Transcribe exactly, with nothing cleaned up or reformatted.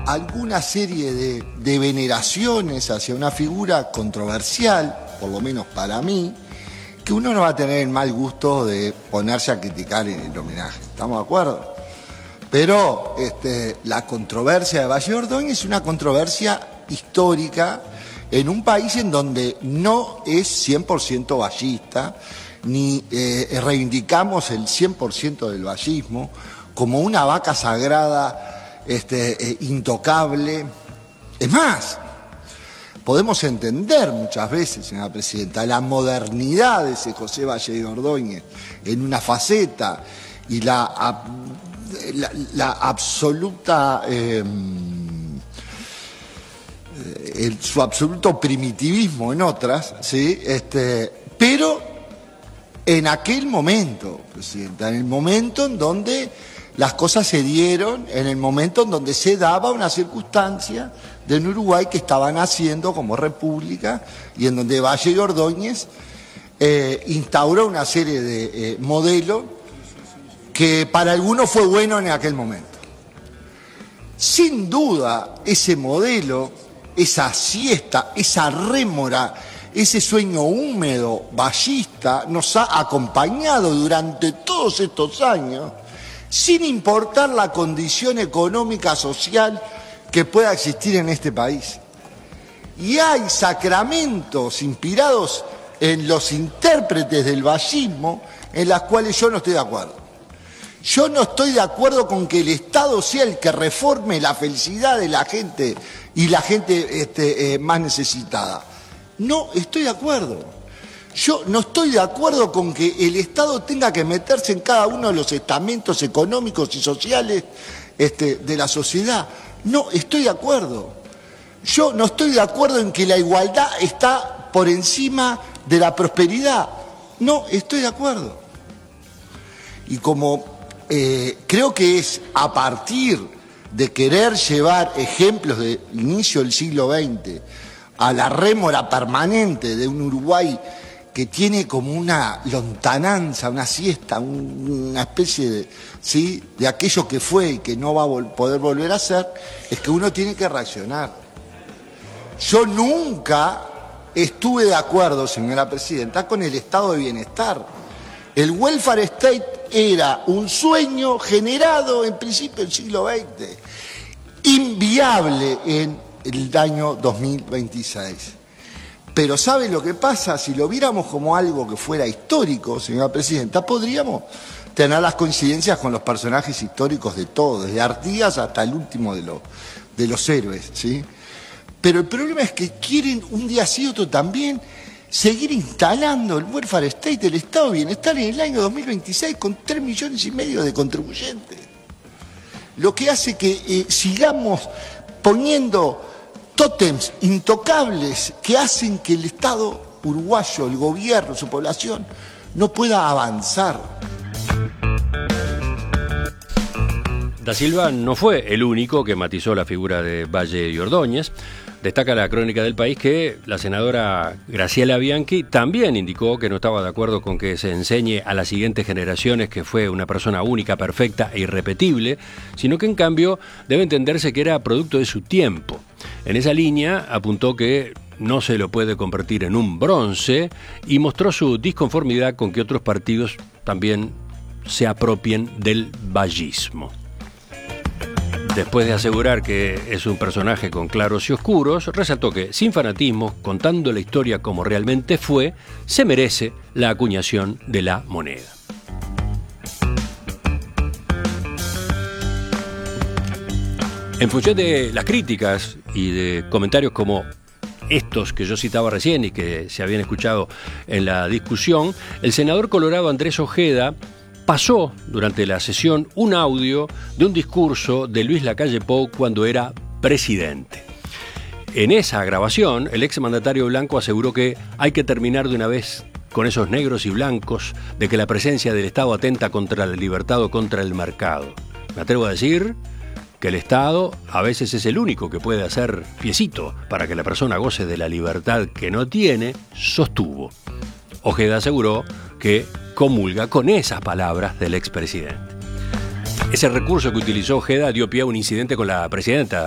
alguna serie de, de veneraciones hacia una figura controversial, por lo menos para mí, que uno no va a tener el mal gusto de ponerse a criticar en el homenaje. ¿Estamos de acuerdo? Pero este, la controversia de Valle Ordóñez es una controversia histórica en un país en donde no es cien por ciento vallista, ni eh, reivindicamos el cien por ciento del vallismo como una vaca sagrada este, eh, intocable. Es más, podemos entender muchas veces, señora presidenta, la modernidad de ese José Valle Ordóñez en una faceta y la, la, la absoluta... Eh, El, su absoluto primitivismo en otras, ¿sí? este, pero en aquel momento, Presidenta, en el momento en donde las cosas se dieron, en el momento en donde se daba una circunstancia de un Uruguay que estaba naciendo como república y en donde Valle Ordóñez eh, instauró una serie de eh, modelos que para algunos fue bueno en aquel momento. Sin duda, ese modelo, esa siesta, esa rémora, ese sueño húmedo, vallista, nos ha acompañado durante todos estos años, sin importar la condición económica, social que pueda existir en este país. Y hay sacramentos inspirados en los intérpretes del vallismo en las cuales yo no estoy de acuerdo. Yo no estoy de acuerdo con que el Estado sea el que reforme la felicidad de la gente y la gente este, eh, más necesitada. No estoy de acuerdo. Yo no estoy de acuerdo con que el Estado tenga que meterse en cada uno de los estamentos económicos y sociales este, de la sociedad. No estoy de acuerdo. Yo no estoy de acuerdo en que la igualdad está por encima de la prosperidad. No estoy de acuerdo. Y como eh, creo que es a partir de querer llevar ejemplos del inicio del siglo veinte a la rémora permanente de un Uruguay que tiene como una lontananza, una siesta, un, una especie de, ¿sí? de aquello que fue y que no va a vol- poder volver a ser, es que uno tiene que reaccionar. Yo nunca estuve de acuerdo, señora presidenta, con el estado de bienestar. El welfare state era un sueño generado en principio del siglo veinte, inviable en el año dos mil veintiséis. Pero ¿sabe lo que pasa? Si lo viéramos como algo que fuera histórico, señora presidenta, podríamos tener las coincidencias con los personajes históricos de todos, desde Artigas hasta el último de los, de los héroes, ¿sí? Pero el problema es que quieren un día sí otro también seguir instalando el welfare state, el estado de bienestar en el año dos mil veintiséis con tres millones y medio de contribuyentes. Lo que hace que eh, sigamos poniendo tótems intocables que hacen que el Estado uruguayo, el gobierno, su población, no pueda avanzar. Da Silva no fue el único que matizó la figura de Valle y Ordóñez. Destaca la crónica del País que la senadora Graciela Bianchi también indicó que no estaba de acuerdo con que se enseñe a las siguientes generaciones que fue una persona única, perfecta e irrepetible, sino que en cambio debe entenderse que era producto de su tiempo. En esa línea apuntó que no se lo puede convertir en un bronce y mostró su disconformidad con que otros partidos también se apropien del vallismo. Después de asegurar que es un personaje con claros y oscuros, resaltó que, sin fanatismo, contando la historia como realmente fue, se merece la acuñación de la moneda. En función de las críticas y de comentarios como estos que yo citaba recién y que se habían escuchado en la discusión, el senador colorado Andrés Ojeda pasó durante la sesión un audio de un discurso de Luis Lacalle Pou cuando era presidente. En esa grabación, el exmandatario blanco aseguró que hay que terminar de una vez con esos negros y blancos de que la presencia del Estado atenta contra la libertad o contra el mercado. Me atrevo a decir que el Estado a veces es el único que puede hacer piecito para que la persona goce de la libertad que no tiene, sostuvo. Ojeda aseguró que comulga con esas palabras del expresidente. Ese recurso que utilizó Ojeda dio pie a un incidente con la presidenta